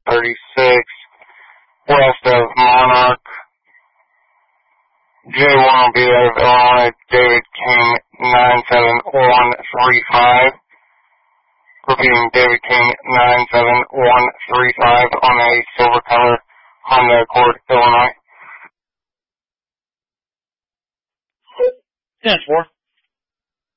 36, west of Monarch. J1 will be out of Illinois, David King 97135. Repeating, David King 97135 on a silver color Honda Accord, Illinois. 10-4.